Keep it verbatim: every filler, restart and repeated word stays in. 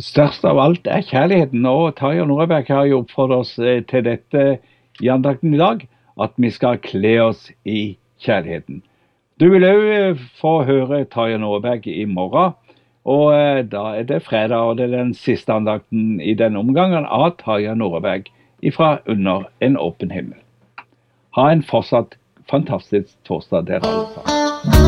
Størst av alt er kjærligheten, og Tarjei Nordberg har jo oppfordret oss eh, til dette i andakten i dag, at vi skal kle oss i kjærligheten. Du vil også få høre Tarjei Nordberg i morgen, og eh, da er det fredag, og det er den siste andakten i denne omgangen av Tarjei Nordberg ifra Under en åpen himmel. Ha en fortsatt fantastisk torsdag dere alle sammen.